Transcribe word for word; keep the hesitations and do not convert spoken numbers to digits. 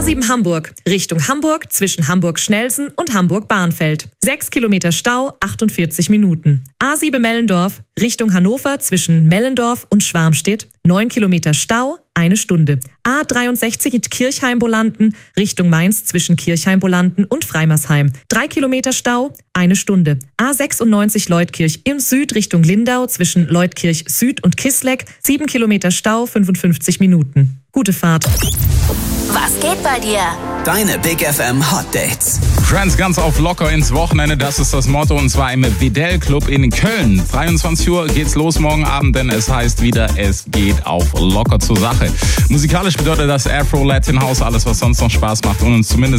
sieben Hamburg, Richtung Hamburg zwischen Hamburg-Schnelsen und Hamburg-Bahnfeld. sechs Kilometer Stau, achtundvierzig Minuten. A sieben Mellendorf, Richtung Hannover zwischen Mellendorf und Schwarmstedt. neun Kilometer Stau, eine Stunde. A dreiundsechzig in Kirchheim-Bolanden, Richtung Mainz zwischen Kirchheim-Bolanden und Freimersheim. drei Kilometer Stau, eine Stunde. A sechsundneunzig Leutkirch im Süd Richtung Lindau zwischen Leutkirch Süd und Kisleck. sieben Kilometer Stau, fünfundfünfzig Minuten. Gute Fahrt. Was geht bei dir? Deine Big F M Hot Dates. Friends ganz auf locker ins Wochenende, das ist das Motto, und zwar im Videl Club in Köln. dreiundzwanzig Uhr geht's los morgen Abend, denn es heißt wieder, es geht auf locker zur Sache. Musikalisch bedeutet das Afro, Latin House, alles was sonst noch Spaß macht und uns zumindest